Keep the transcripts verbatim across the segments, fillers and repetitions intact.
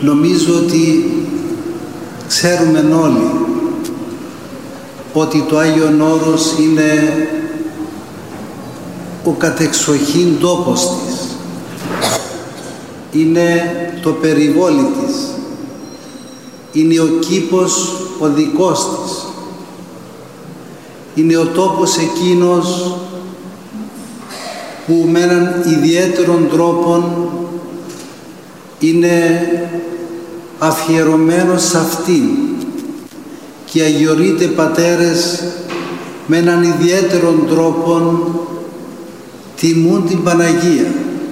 Νομίζω ότι ξέρουμε όλοι ότι το Άγιον Όρος είναι ο κατεξοχήν τόπος της. Είναι το περιβόλι της. Είναι ο κήπος ο δικός της. Είναι ο τόπος εκείνος που με έναν ιδιαίτερον τρόπο είναι αφιερωμένος σε αυτήν και οι αγιορείτε πατέρες με έναν ιδιαίτερον τρόπο τιμούν την Παναγία.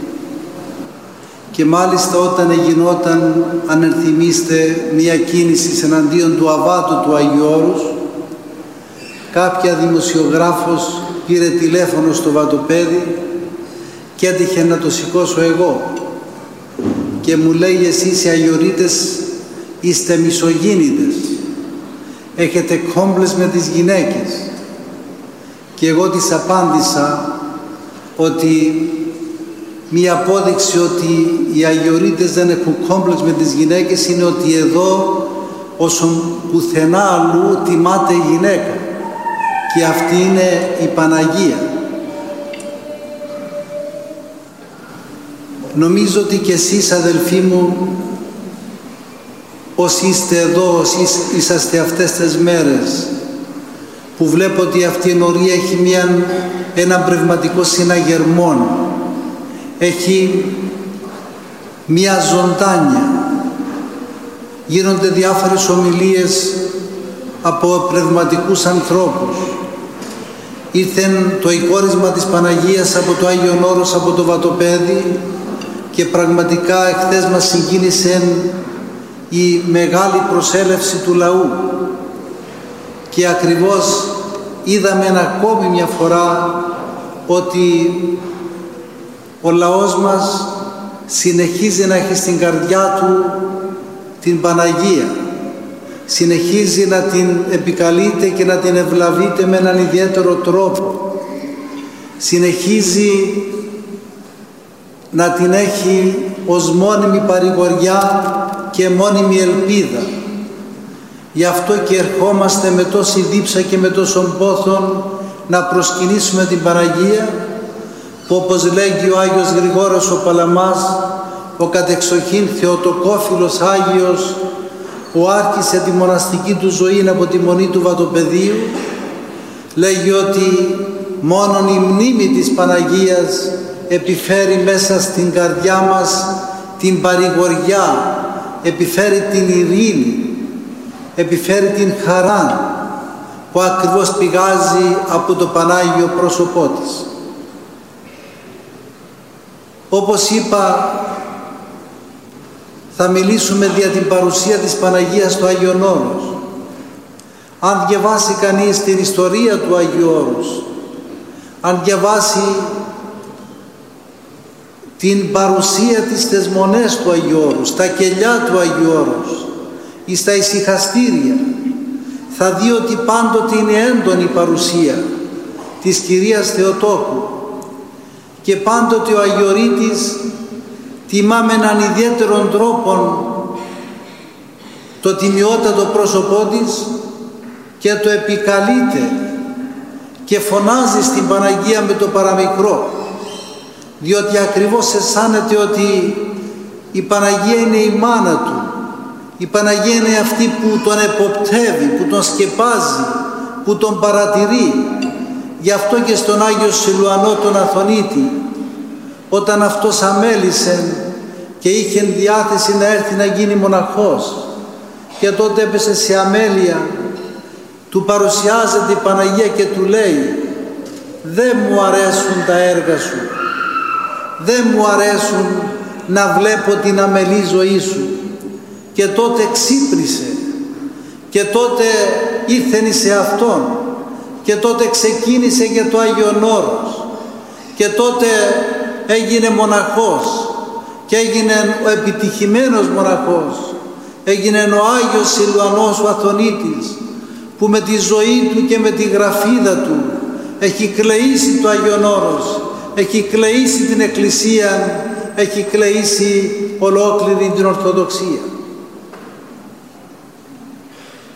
Και μάλιστα όταν γινόταν, αν ενθυμίστε, μια κίνηση εναντίον του αβάτου του Αγίου Όρους, κάποια δημοσιογράφος πήρε τηλέφωνο στο βατοπέδι και έτυχε να το σηκώσω εγώ και μου λέει: εσείς οι αγιορείτες είστε μισογίνητες, έχετε κόμπλες με τις γυναίκες. Και εγώ της απάντησα ότι μία απόδειξη ότι οι αγιορείτες δεν έχουν κόμπλες με τις γυναίκες είναι ότι εδώ όσον πουθενά αλλού τιμάται η γυναίκα, και αυτή είναι η Παναγία. Νομίζω ότι και εσείς, αδελφοί μου, όσοι είστε εδώ, όσοι είσαστε αυτές τις μέρες, που βλέπω ότι αυτή η ενορία έχει μια, ένα πνευματικό συναγερμό, έχει μια ζωντάνια, γίνονται διάφορες ομιλίες από πνευματικούς ανθρώπους. Ήρθε το εικόρισμα της Παναγίας από το Άγιον Όρος, από το βατοπέδι, και πραγματικά εχθές μας συγκίνησε η μεγάλη προσέλευση του λαού, και ακριβώς είδαμε ακόμη μια φορά ότι ο λαός μας συνεχίζει να έχει στην καρδιά του την Παναγία, συνεχίζει να την επικαλείται και να την ευλαβείται με έναν ιδιαίτερο τρόπο, συνεχίζει να την έχει ως μόνιμη παρηγοριά και μόνιμη ελπίδα. Γι' αυτό και ερχόμαστε με τόση δίψα και με τόσον πόθον να προσκυνήσουμε την Παναγία, που όπως λέγει ο Άγιος Γρηγόρος ο Παλαμάς, ο κατεξοχήν Θεοτοκόφιλος Άγιος, που άρχισε τη μοναστική του ζωή από τη μονή του βατοπεδίου, λέγει ότι μόνον η μνήμη της Παναγίας επιφέρει μέσα στην καρδιά μας την παρηγοριά, επιφέρει την ειρήνη, επιφέρει την χαρά που ακριβώς πηγάζει από το Πανάγιο πρόσωπό της. Όπως είπα, θα μιλήσουμε για την παρουσία της Παναγίας στο Άγιον Όρος. Αν διαβάσει κανείς την ιστορία του Αγίου Όρους, αν διαβάσει την παρουσία της στις μονές του Αγίου Όρους, στα κελιά του Αγίου Όρους ή στα ησυχαστήρια, θα δει ότι πάντοτε είναι έντονη η παρουσία της Κυρίας Θεοτόκου, και πάντοτε ο Αγιορείτης τιμά με έναν ιδιαίτερον τρόπο το τιμιότατο πρόσωπό της και το επικαλείται και φωνάζει στην Παναγία με το παραμικρό, διότι ακριβώς αισθάνεται ότι η Παναγία είναι η μάνα του, η Παναγία είναι αυτή που τον εποπτεύει, που τον σκεπάζει, που τον παρατηρεί. Γι' αυτό και στον Άγιο Σιλουανό τον Αθωνίτη, όταν αυτός αμέλησε και είχε διάθεση να έρθει να γίνει μοναχός, και τότε έπεσε σε αμέλεια, του παρουσιάζεται η Παναγία και του λέει: δεν μου αρέσουν τα έργα σου, δεν μου αρέσουν να βλέπω την αμελή ζωή σου. Και τότε ξύπνησε, και τότε ήρθεν σε Αυτόν, και τότε ξεκίνησε για το Άγιον Όρος, και τότε έγινε μοναχός, και έγινε ο επιτυχημένος μοναχός, έγινε ο Άγιος Σιλουανός ο Αθωνίτης, που με τη ζωή του και με τη γραφίδα του έχει κλεήσει το Άγιον Όρος, έχει κλεήσει την Εκκλησία, έχει κλεήσει ολόκληρη την Ορθοδοξία.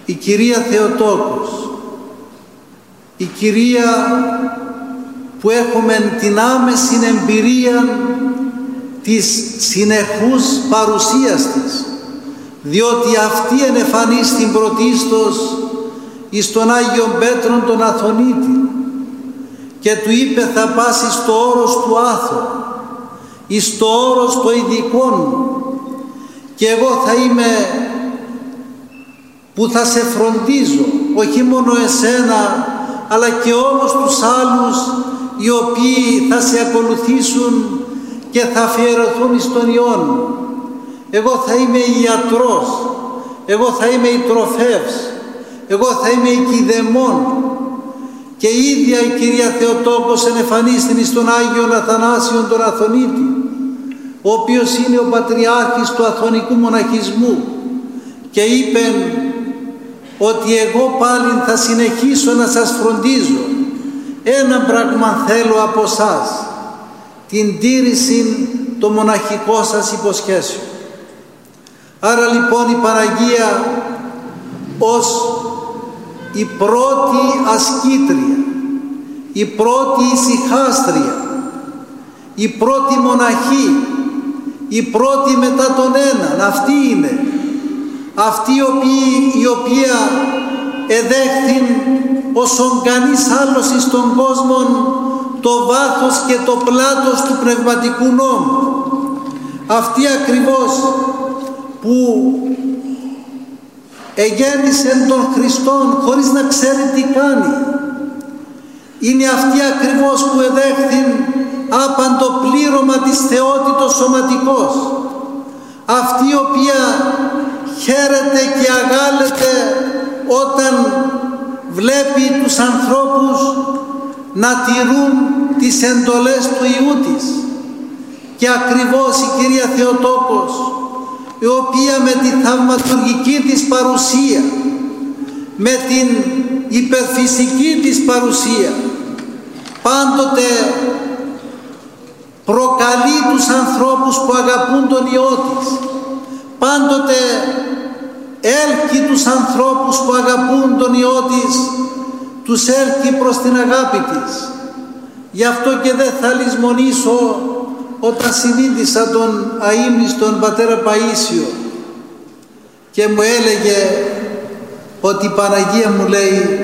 η κυρία Θεοτόκος, η κυρία που έχουμε την άμεση εμπειρία της συνεχούς παρουσίας της, διότι αυτή ενεφανίστην πρωτίστως εις τον Άγιον Πέτρον τον Αθωνίτη και του είπε θα πας εις το όρος του Άθω, εις το όρος το ειδικών μου, και εγώ θα είμαι που θα σε φροντίζω, όχι μόνο εσένα αλλά και όλους τους άλλους οι οποίοι θα σε ακολουθήσουν και θα αφιερωθούν εις τον Υιόν. Εγώ θα είμαι ιατρός, εγώ θα είμαι η τροφεύς, εγώ θα είμαι η κηδεμόν. Και η ίδια η κυρία Θεοτόκος ενεφανίστην εις τον Άγιον Αθανάσιον τον Αθωνίτη, ο οποίος είναι ο πατριάρχης του αθωνικού μοναχισμού, και είπε ότι εγώ πάλι θα συνεχίσω να σας φροντίζω. Ένα πράγμα θέλω από σας, την τήρηση των μοναχικών σας υποσχέσεων. Άρα λοιπόν η Παναγία ως η πρώτη ασκήτρια, η πρώτη ησυχάστρια, η πρώτη μοναχή, η πρώτη μετά τον έναν, αυτή είναι, αυτή η οποία, η οποία εδέχθην όσον κανείς άλλος εις τον κόσμο το βάθος και το πλάτος του πνευματικού νόμου. Αυτή ακριβώς που εγέννησε τον Χριστόν χωρίς να ξέρει τι κάνει. Είναι αυτή ακριβώς που εδέχθην άπαντο πλήρωμα της θεότητος σωματικός. Αυτή η οποία χαίρεται και αγάλεται όταν βλέπει τους ανθρώπους να τηρούν τις εντολές του Υιού της. Και ακριβώς η κυρία Θεοτόκος, η οποία με τη θαυματουργική της παρουσία, με την υπερφυσική της παρουσία, πάντοτε προκαλεί τους ανθρώπους που αγαπούν τον Υιό της, πάντοτε έλκει τους ανθρώπους που αγαπούν τον Υιό της, τους έλκει προς την αγάπη της. Γι' αυτό και δεν θα λησμονήσω όταν συνείδησα τον αείμνηστον πατέρα Παΐσιο και μου έλεγε ότι η Παναγία, μου λέει,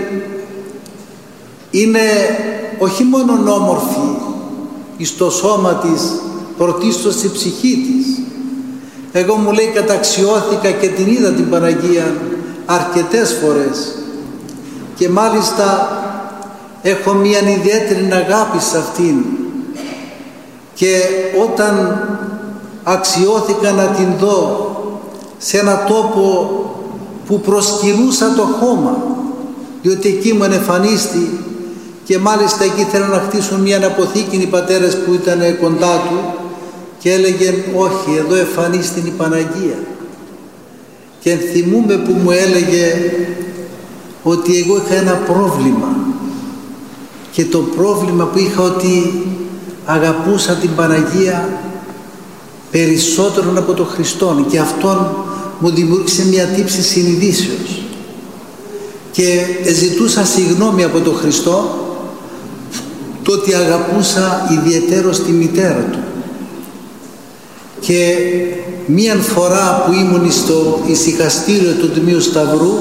είναι όχι μόνο όμορφη εις το σώμα της, πρωτίστως στη ψυχή της. Εγώ, μου λέει, καταξιώθηκα και την είδα την Παναγία αρκετές φορές και μάλιστα έχω μια ιδιαίτερη αγάπη σε αυτήν, και όταν αξιώθηκα να την δω σε ένα τόπο που προσκυνούσα το χώμα, διότι εκεί μου εμφανίστη, και μάλιστα εκεί θέλουν να χτίσουν μια αποθήκη οι πατέρες που ήταν κοντά του, και έλεγε όχι, εδώ εμφανίστην η Παναγία. Και θυμούμαι που μου έλεγε ότι εγώ είχα ένα πρόβλημα, και το πρόβλημα που είχα ότι αγαπούσα την Παναγία περισσότερον από τον Χριστόν, και αυτόν μου δημιούργησε μια τύψη συνειδήσεως, και ζητούσα συγγνώμη από τον Χριστό το ότι αγαπούσα ιδιαιτέρως τη μητέρα του. Και μία φορά που ήμουν στο ησυχαστήριο του Τιμίου Σταυρού,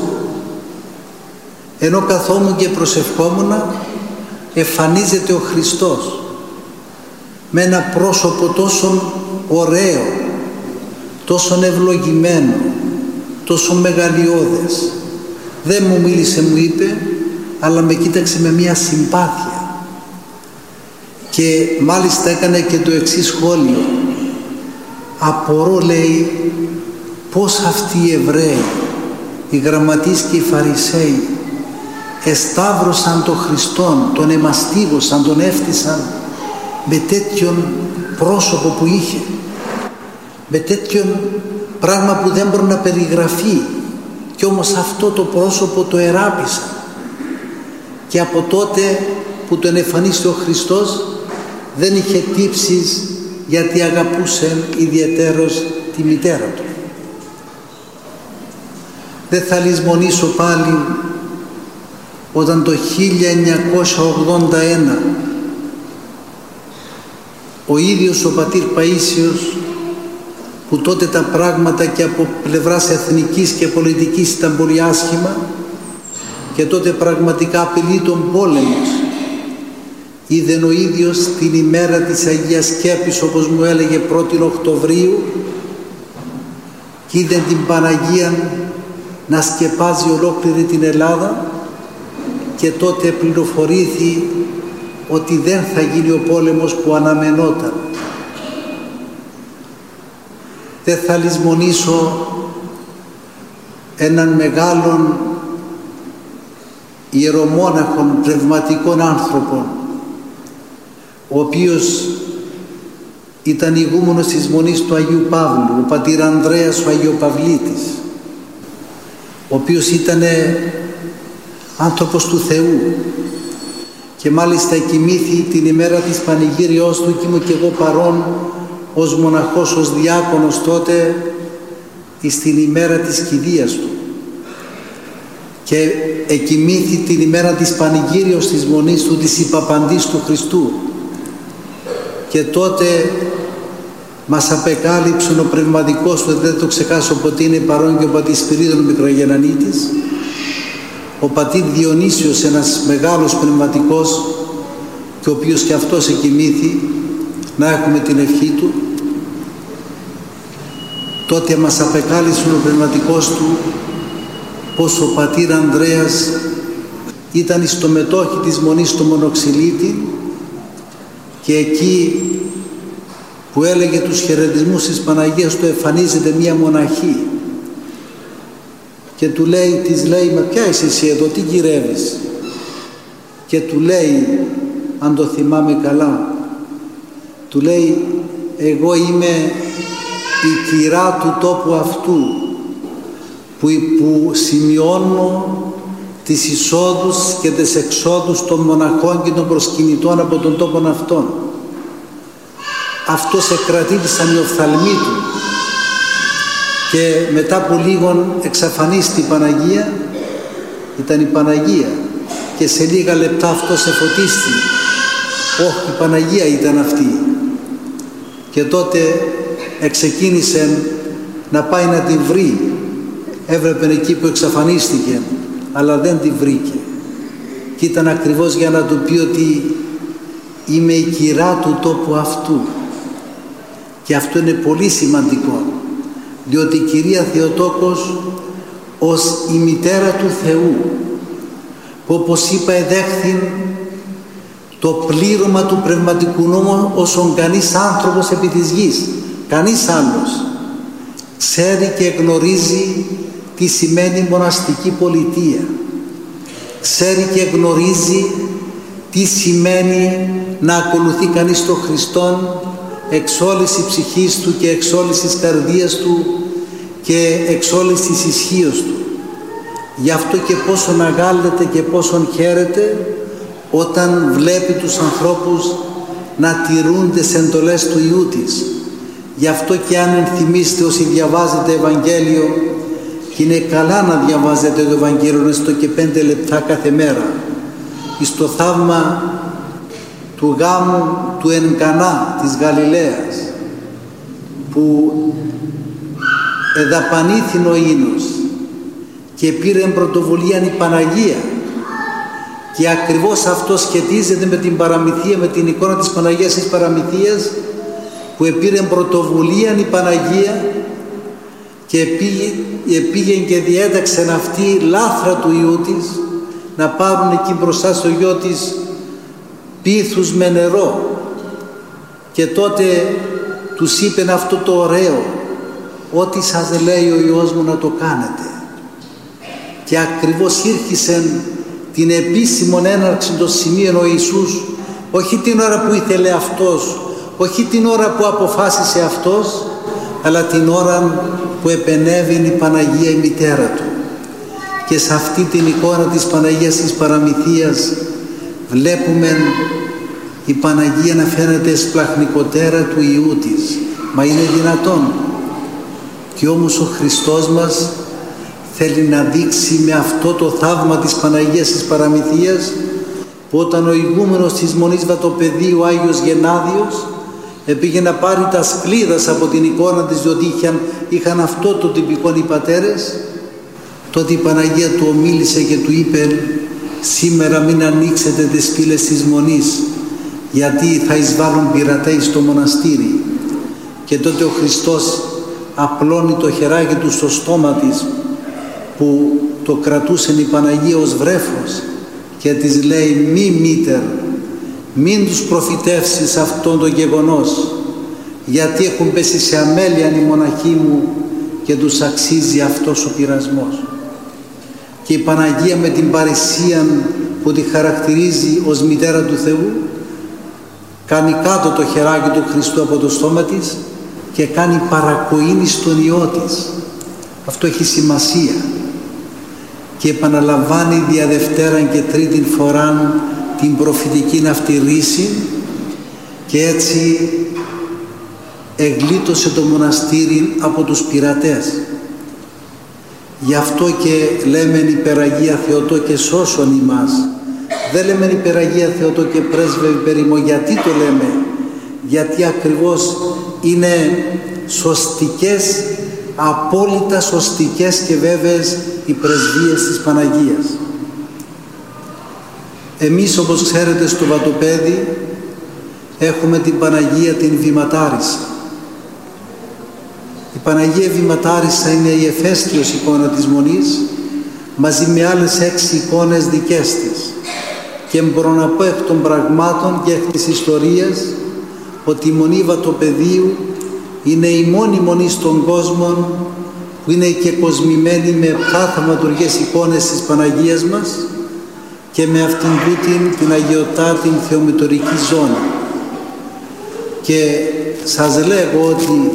ενώ καθόμουν και προσευχόμουν, εμφανίζεται ο Χριστός με ένα πρόσωπο τόσο ωραίο, τόσο ευλογημένο, τόσο μεγαλειώδες. Δεν μου μίλησε, μου είπε, αλλά με κοίταξε με μια συμπάθεια, και μάλιστα έκανε και το εξής σχόλιο: απορώ, λέει, πως αυτοί οι Εβραίοι, οι γραμματείς και οι Φαρισαίοι, εσταύρωσαν τον Χριστόν, τον εμαστίγωσαν, τον έφτισαν με τέτοιον πρόσωπο που είχε, με τέτοιον πράγμα που δεν μπορεί να περιγραφεί, και όμως αυτό το πρόσωπο το εράπησαν. Και από τότε που τον εμφανίστηκε ο Χριστός δεν είχε τύψεις, γιατί αγαπούσε ιδιαιτέρως τη μητέρα του. Δεν θα λησμονήσω πάλι όταν το χίλια εννιακόσια ογδόντα ένα ο ίδιος ο πατήρ Παΐσιος, που τότε τα πράγματα και από πλευράς εθνικής και πολιτικής ήταν πολύ άσχημα και τότε πραγματικά απειλεί τον πόλεμος, είδεν ο ίδιος την ημέρα της Αγίας Σκέπης, όπως μου έλεγε πρώτη Οκτωβρίου, και είδε την Παναγία να σκεπάζει ολόκληρη την Ελλάδα, και τότε πληροφορήθη ότι δεν θα γίνει ο πόλεμος που αναμενόταν. Δεν θα λησμονήσω έναν μεγάλον ιερομόναχον πνευματικών άνθρωπων, ο οποίος ήταν ηγούμενος της Μονής του Αγίου Παύλου, ο πατήρ Ανδρέας ο Αγιοπαυλίτης, ο οποίος ήταν άνθρωπος του Θεού και μάλιστα εκοιμήθη την ημέρα της πανηγύριός του, και ήμουν και εγώ παρόν ως μοναχός, ως διάκονος τότε, στην ημέρα της κηδείας του, και εκοιμήθη την ημέρα της πανηγύριος της Μονής του, της Υπαπαντής του Χριστού, και τότε μας απεκάλυψε ο πνευματικός του, δεν το ξεχάσω ποτέ, είναι παρόν και ο πατήρ Σπυρίδων Μικρογεννανίτης, ο πατήρ Διονύσιος, ένας μεγάλος πνευματικός, και ο οποίος και αυτός εκοιμήθη, να έχουμε την ευχή του. Τότε μας απεκάλυψε ο πνευματικός του πως ο πατήρ Ανδρέας ήταν στο μετόχι της Μονής στο Μονοξυλίτη, και εκεί που έλεγε τους χαιρετισμούς της Παναγίας του εμφανίζεται μία μοναχή και του λέει, της λέει, «Μα ποια είσαι εσύ εδώ, τι γυρεύεις?» Και του λέει, αν το θυμάμαι καλά, του λέει, «Εγώ είμαι η κυρά του τόπου αυτού, που, που σημειώνω τις εισόδους και τις εξόδους των μοναχών και των προσκυνητών από τον τόπο αυτόν». Αυτός εκρατήθησαν οι οφθαλμοί του, και μετά από λίγον εξαφανίστηκε η Παναγία, ήταν η Παναγία, και σε λίγα λεπτά αυτός εφωτίστη. Όχι, η Παναγία ήταν αυτή. Και τότε εξεκίνησε να πάει να την βρει. Έβλεπε εκεί που εξαφανίστηκε, αλλά δεν την βρήκε. Και ήταν ακριβώς για να του πει ότι είμαι η κυρά του τόπου αυτού. Και αυτό είναι πολύ σημαντικό, διότι η Κυρία Θεοτόκος ως η μητέρα του Θεού, που όπως είπα εδέχθη το πλήρωμα του πνευματικού νόμου όσον κανείς άνθρωπος επί της γης, κανείς άλλος, ξέρει και γνωρίζει τι σημαίνει μοναστική πολιτεία, ξέρει και γνωρίζει τι σημαίνει να ακολουθεί κανείς τον Χριστόν εξ όλης της ψυχής του και εξ όλης της καρδίας του και εξ όλης της ισχύως του. Γι' αυτό και πόσον αγάλλεται και πόσον χαίρεται όταν βλέπει τους ανθρώπους να τηρούνται σε εντολές του Υιού της. Γι' αυτό και αν ενθυμίστε όσοι διαβάζετε Ευαγγέλιο, και είναι καλά να διαβάζετε το Ευαγγέλιο έστω και πέντε λεπτά κάθε μέρα, εις το θαύμα του γάμου του εν Κανά της Γαλιλαίας, που εδαπανήθην ο ίνος και πήρε πρωτοβουλία η Παναγία, και ακριβώς αυτό σχετίζεται με την παραμυθία, με την εικόνα της Παναγίας της Παραμυθίας, που επήρε πρωτοβουλία η Παναγία και πήγε και διέταξε αυτή λάθρα του Υιού της να πάρουν εκεί μπροστά στο γιο της πίθους με νερό, και τότε τους είπε αυτό το ωραίο, ό,τι σας λέει ο Υιός μου να το κάνετε. Και ακριβώς ήρχισε την επίσημον έναρξη των σημείων ο Ιησούς, όχι την ώρα που ήθελε αυτός, όχι την ώρα που αποφάσισε αυτός, αλλά την ώρα που επενέβαινε η Παναγία η μητέρα του. Και σε αυτή την εικόνα της Παναγίας της Παραμυθίας βλέπουμε η Παναγία να φαίνεται σπλαχνικότερα του Υιού της. Μα είναι δυνατόν? Και όμως ο Χριστός μας θέλει να δείξει με αυτό το θαύμα της Παναγίας της Παραμυθίας, που όταν ο ηγούμενος της Μονής Βατοπεδίου, ο Άγιος Γενάδιος, πήγε να πάρει τα σκλίδας από την εικόνα της, διότι είχαν, είχαν αυτό το τυπικό οι πατέρες, τότε η Παναγία του ομίλησε και του είπε: σήμερα μην ανοίξετε τις πύλες της Μονής, γιατί θα εισβάλλουν πειρατέοι στο μοναστήρι. Και τότε ο Χριστός απλώνει το χεράκι του στο στόμα της, που το κρατούσε η Παναγία ως βρέφος, και της λέει: μη μήτερ, μην τους προφητεύσεις αυτόν το γεγονός, γιατί έχουν πέσει σε αμέλεια οι μοναχοί μου και τους αξίζει αυτός ο πειρασμός. Και η Παναγία με την παρησία που τη χαρακτηρίζει ως μητέρα του Θεού, κάνει κάτω το χεράκι του Χριστού από το στόμα της και κάνει παρακοήνη στον Υιό της. Αυτό έχει σημασία. Και επαναλαμβάνει δια Δευτέραν και Τρίτην φοράν την προφητική αυτή ρίση, και έτσι εγλίτωσε το μοναστήρι από τους πειρατές. Γι' αυτό και λέμε υπεραγία Θεοτό και σώσον ημάς. Δεν λέμε υπεραγία Θεοτό και πρέσβευε περίμο. Γιατί το λέμε? Γιατί ακριβώς είναι σωστικές, απόλυτα σωστικές και βέβαιες οι πρεσβείες της Παναγίας. Εμείς, όπως ξέρετε, στο Βατοπέδι έχουμε την Παναγία την Βηματάρισσα. Η Παναγία Βηματάρισσα είναι η εφαίστειος εικόνα της Μονής, μαζί με άλλες έξι εικόνες δικές της. Και μπορώ να πω εκ των πραγμάτων και εκ της ιστορίας ότι η Μονή Βατοπεδίου είναι η μόνη μονή στον κόσμο που είναι και κοσμημένη με επτά θαυματουργές εικόνες της Παναγίας μας και με αυτήν τούτην την αγιωτάτην θεομητορική ζώνη. Και σας λέγω ότι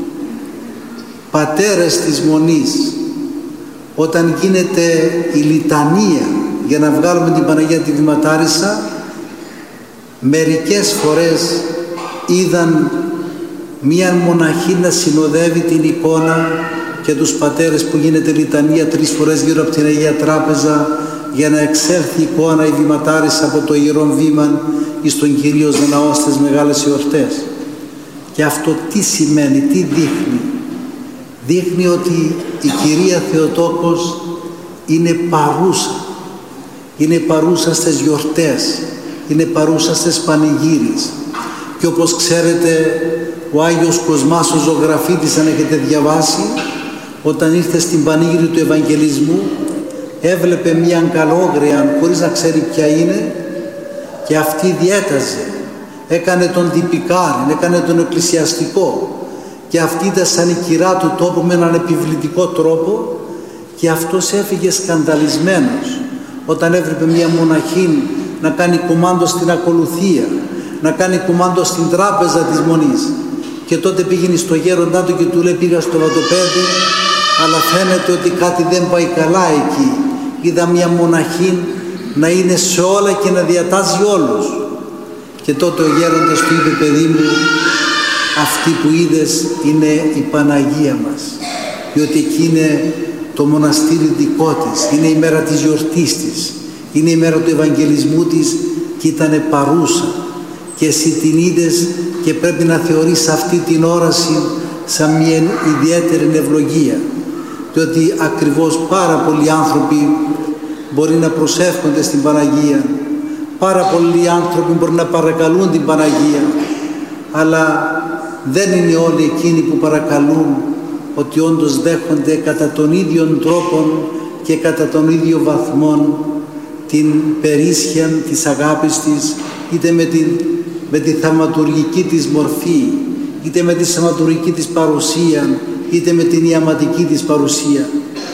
πατέρες της Μονής, όταν γίνεται η λιτανία για να βγάλουμε την Παναγία τη Βηματάρισσα, μερικές φορές είδαν μία μοναχή να συνοδεύει την εικόνα και τους πατέρες που γίνεται λιτανία τρεις φορές γύρω από την Αγία Τράπεζα για να εξέλθει η εικόνα η Βηματάρισσα από το Ιερό Βήμα εις τον Κυρίως Ναό στις μεγάλες εορτές. Και αυτό τι σημαίνει, τι δείχνει? Δείχνει ότι η Κυρία Θεοτόκος είναι παρούσα. Είναι παρούσα στις γιορτές, είναι παρούσα στις πανηγύρις. Και όπως ξέρετε, ο Άγιος Κοσμάς ο ζωγραφίτης, αν έχετε διαβάσει, όταν ήρθε στην πανήγυρη του Ευαγγελισμού, έβλεπε μία αγκαλόγρια χωρίς να ξέρει ποια είναι, και αυτή διέταζε, έκανε τον τυπικάρι, έκανε τον εκκλησιαστικό, και αυτή ήταν σαν η κυρά του τόπου με έναν επιβλητικό τρόπο, και αυτός έφυγε σκανδαλισμένος όταν έβλεπε μία μοναχή να κάνει κουμάντο στην ακολουθία, να κάνει κουμάντο στην τράπεζα της Μονής. Και τότε πήγαινε στο γέροντά του και του λέει: πήγα στο Βατοπέδι, αλλά φαίνεται ότι κάτι δεν πάει καλά εκεί. Είδα μια μοναχή να είναι σε όλα και να διατάζει όλους. Και τότε ο γέροντας του είπε: παιδί μου, αυτή που είδες είναι η Παναγία μας, διότι εκεί είναι το μοναστήρι δικό της, είναι η μέρα της γιορτής της, είναι η μέρα του Ευαγγελισμού της, και ήτανε παρούσα. Και εσύ την είδες και πρέπει να θεωρείς αυτή την όραση σαν μια ιδιαίτερη ευλογία, διότι ακριβώς πάρα πολλοί άνθρωποι μπορεί να προσεύχονται στην Παναγία, πάρα πολλοί άνθρωποι μπορεί να παρακαλούν την Παναγία, αλλά δεν είναι όλοι εκείνοι που παρακαλούν ότι όντως δέχονται κατά τον ίδιο τρόπο και κατά τον ίδιο βαθμό την περίσσια της αγάπης της, είτε με την με τη θαυματουργική της μορφή, είτε με τη θαυματουργική της παρουσία, είτε με την ιαματική της παρουσία.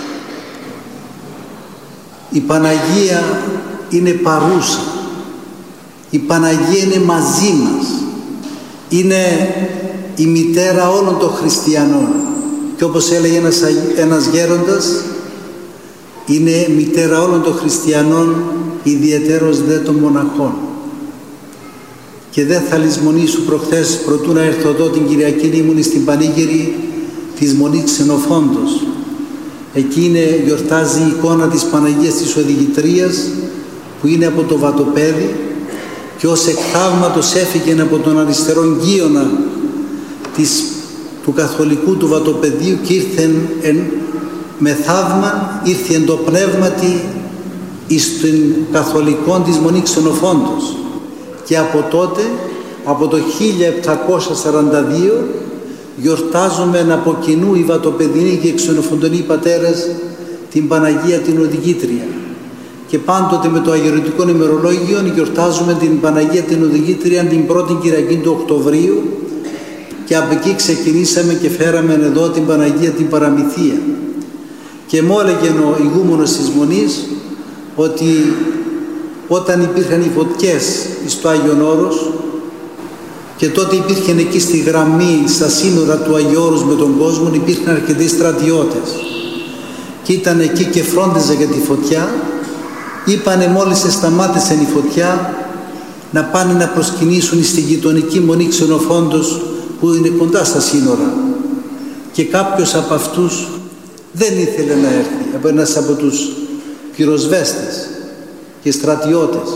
Η Παναγία είναι παρούσα. Η Παναγία είναι μαζί μας. Είναι η μητέρα όλων των χριστιανών. Και όπως έλεγε ένας, ένας γέροντας, είναι μητέρα όλων των χριστιανών, ιδιαιτέρως δε των μοναχών. Και δεν θα λησμονήσω, προχθές προτού να έρθω εδώ την Κυριακή ήμουν στην πανήγυρη της Μονής Ξενοφόντος, Εκεί είναι, γιορτάζει η εικόνα της Παναγίας της Οδηγητρίας που είναι από το βατοπέδι και ως εκ θαύματος έφυγε από τον αριστερόν γείονα της, του καθολικού του βατοπεδίου και ήρθε εν, με θαύμα, ήρθε εν το πνεύματι εις την καθολικών της Μονής Ξενοφόντος. Και από τότε, από το χίλια επτακόσια σαράντα δύο, γιορτάζουμε από κοινού οι βατοπεδινοί και οι ξενοφοντονοί πατέρες την Παναγία την Οδηγήτρια. Και πάντοτε με το αγιορετικό ημερολόγιο γιορτάζουμε την Παναγία την Οδηγήτρια την πρώτη Κυριακή του Οκτωβρίου και από εκεί ξεκινήσαμε και φέραμε εδώ την Παναγία την Παραμυθία. Και μου έλεγε ο ηγούμενος της Μονής ότι όταν υπήρχαν οι φωτιές στο Άγιον Όρος και τότε υπήρχαν εκεί στη γραμμή, στα σύνορα του Αγίου Όρους με τον κόσμο, υπήρχαν αρκετοί στρατιώτες και ήταν εκεί και φρόντιζε για τη φωτιά. Είπανε μόλις σταμάτησε η φωτιά να πάνε να προσκυνήσουν στη γειτονική Μονή Ξενοφόντος που είναι κοντά στα σύνορα, και κάποιος από αυτούς δεν ήθελε να έρθει, από ένας από τους πυροσβέστες και στρατιώτες.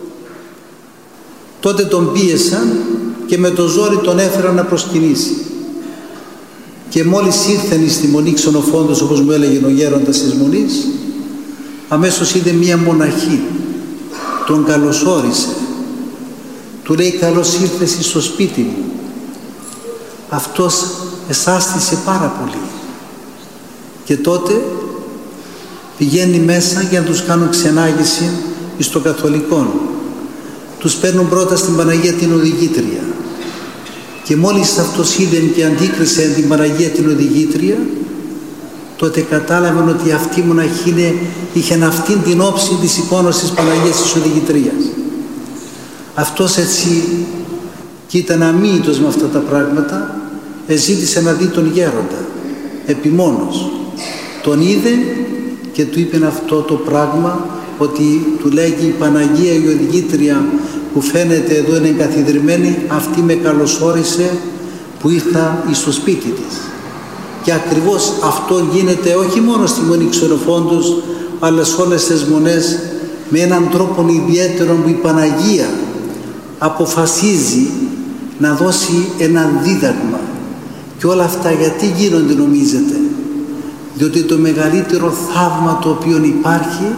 Τότε τον πίεσαν και με το ζόρι τον έφεραν να προσκυνήσει. Και μόλις ήρθαν στη Μονή Ξενοφόντος, όπως μου έλεγε ο γέροντας της Μονής, αμέσως είδε μία μοναχή, τον καλωσόρισε, του λέει καλώς ήρθες στο σπίτι μου. Αυτός εσάστησε πάρα πολύ και τότε πηγαίνει μέσα για να τους κάνουν ξενάγηση στο καθολικό. Τους παίρνουν πρώτα στην Παναγία την Οδηγήτρια και μόλις αυτός είδε και αντίκρισε την Παναγία την Οδηγήτρια, τότε κατάλαβαν ότι αυτή η μοναχή είναι, είχε αυτήν την όψη της εικόνας της Παναγίας της Οδηγητρίας. Αυτός έτσι, και ήταν αμύητος με αυτά τα πράγματα, ζήτησε να δει τον γέροντα επιμόνος. Τον είδε και του είπε αυτό το πράγμα, ότι του λέγει η Παναγία η Οδηγήτρια που φαίνεται εδώ είναι εγκαθιδρυμένη, αυτή με καλωσόρισε που ήρθα στο σπίτι της. Και ακριβώς αυτό γίνεται όχι μόνο στη Μονή Ξενοφόντος, αλλά σε όλες τις μονές, με έναν τρόπο ιδιαίτερο που η Παναγία αποφασίζει να δώσει ένα δίδαγμα. Και όλα αυτά γιατί γίνονται νομίζετε? Διότι το μεγαλύτερο θαύμα το οποίο υπάρχει,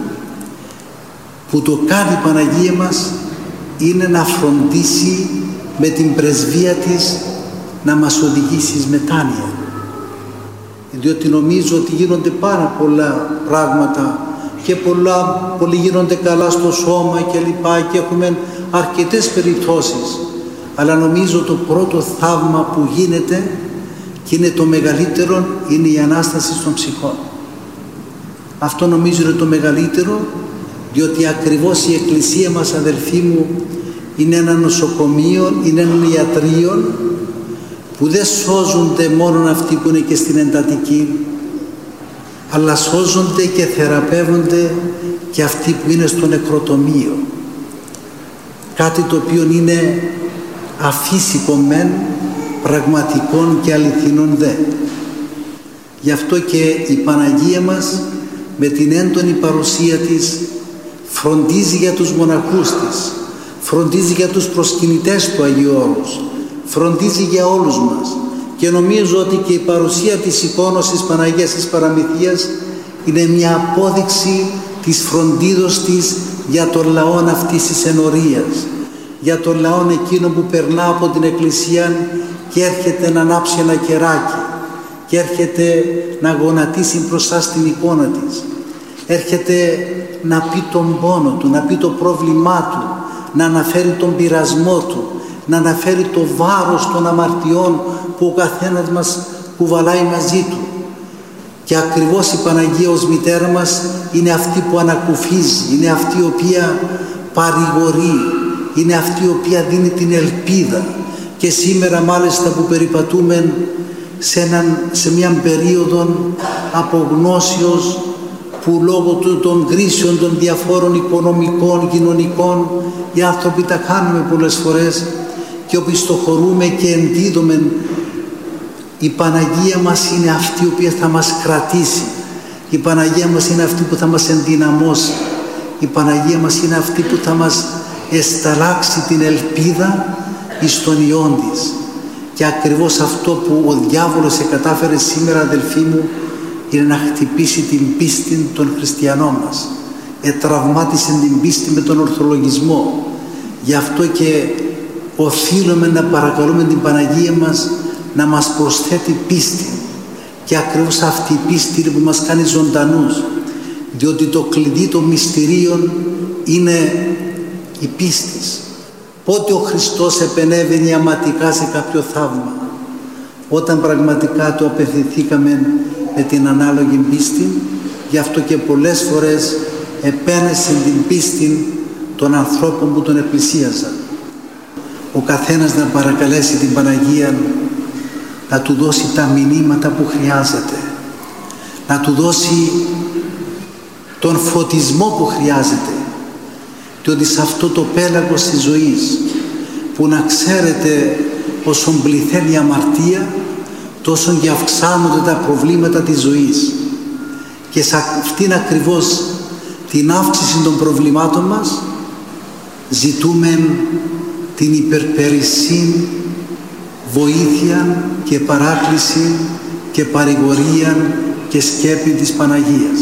που το κάνει η Παναγία μας, είναι να φροντίσει με την πρεσβεία της να μας οδηγήσει εις μετάνοια. Διότι νομίζω ότι γίνονται πάρα πολλά πράγματα και πολλά, πολλοί γίνονται καλά στο σώμα και λοιπά και έχουμε αρκετές περιπτώσεις, αλλά νομίζω το πρώτο θαύμα που γίνεται και είναι το μεγαλύτερο, είναι η Ανάσταση των ψυχών. Αυτό νομίζω είναι το μεγαλύτερο, διότι ακριβώς η Εκκλησία μας, αδελφοί μου, είναι ένα νοσοκομείο, είναι ένα ιατρείο που δεν σώζονται μόνο αυτοί που είναι και στην εντατική, αλλά σώζονται και θεραπεύονται και αυτοί που είναι στο νεκροτομείο. Κάτι το οποίο είναι αφύσικο μεν, πραγματικών και αληθινών δε. Γι' αυτό και η Παναγία μας με την έντονη παρουσία της φροντίζει για τους μοναχούς της, φροντίζει για τους προσκυνητές του Αγίου Όρους, φροντίζει για όλους μας. Και νομίζω ότι και η παρουσία της εικόνας της Παναγίας της Παραμυθίας είναι μια απόδειξη της φροντίδος της για τον λαό αυτής της ενορίας, για τον λαό εκείνο που περνά από την Εκκλησία και έρχεται να ανάψει ένα κεράκι και έρχεται να γονατίσει μπροστά στην εικόνα της, έρχεται να πει τον πόνο του, να πει το πρόβλημά του, να αναφέρει τον πειρασμό του, να αναφέρει το βάρος των αμαρτιών που ο καθένας μας κουβαλάει μαζί του. Και ακριβώς η Παναγία ως μητέρα μας είναι αυτή που ανακουφίζει, είναι αυτή η οποία παρηγορεί, είναι αυτή η οποία δίνει την ελπίδα. Και σήμερα μάλιστα που περιπατούμε σε, έναν, σε μια περίοδο απογνώσεως, που λόγω του, των κρίσεων των διαφόρων οικονομικών, κοινωνικών, οι άνθρωποι τα κάνουμε πολλές φορές και οπισθοχωρούμε και εντίδουμε. Η Παναγία μας είναι αυτή η οποία θα μας κρατήσει, Η Παναγία μας είναι αυτή που θα μας ενδυναμώσει. Η Παναγία μας είναι αυτή που θα μας εσταλάξει την ελπίδα εις τον Υιόν της. Και ακριβώς αυτό που ο διάβολος εκατάφερε σήμερα, αδελφοί μου, είναι να χτυπήσει την πίστη των χριστιανών μας. Ετραυμάτισε την πίστη με τον ορθολογισμό. Γι' αυτό και οφείλουμε να παρακαλούμε την Παναγία μας να μας προσθέτει πίστη. Και ακριβώς αυτή η πίστη είναι που μας κάνει ζωντανούς. Διότι το κλειδί των μυστηρίων είναι η πίστη. Πότε ο Χριστός επενέβαινε αματικά σε κάποιο θαύμα? Όταν πραγματικά του απευθυνθήκαμε με την ανάλογη πίστη. Γι' αυτό και πολλές φορές επένεσε την πίστη των ανθρώπων που τον επλησίαζαν. Ο καθένας να παρακαλέσει την Παναγία να του δώσει τα μηνύματα που χρειάζεται, να του δώσει τον φωτισμό που χρειάζεται, διότι σε αυτό το πέλαγος της ζωής που, να ξέρετε, όσο πληθαίνει η αμαρτία, τόσο και αυξάνονται τα προβλήματα της ζωής. Και σε αυτήν ακριβώς την αύξηση των προβλημάτων μας ζητούμε την υπερπερισσή βοήθεια και παράκληση και παρηγορία και σκέπη της Παναγίας.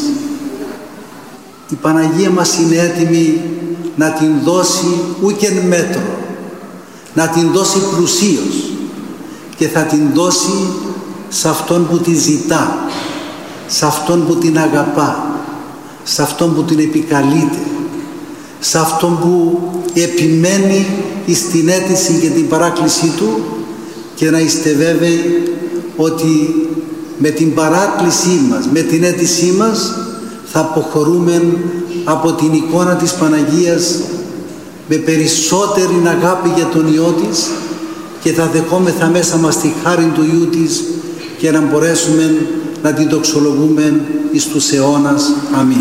Η Παναγία μας είναι έτοιμη να την δώσει ούκεν μέτρο, να την δώσει πλουσίως, και θα την δώσει σε αυτόν που τη ζητά, σε αυτόν που την αγαπά, σε αυτόν που την επικαλείται, σε αυτόν που επιμένει στην αίτηση και την παράκλησή του, και να είστε βέβαιοι ότι με την παράκλησή μας, με την αίτησή μας, θα αποχωρούμε από την εικόνα της Παναγίας με περισσότερη αγάπη για τον Υιό της, και θα δεχόμεθα μέσα μας τη χάρη του Υιού της, και να μπορέσουμε να την δοξολογούμε εις τους αιώνας. Αμήν.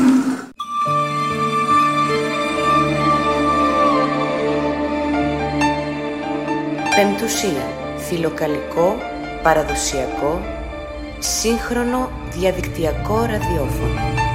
Πεμπτουσία. Φιλοκαλικό, παραδοσιακό, σύγχρονο διαδικτυακό ραδιόφωνο.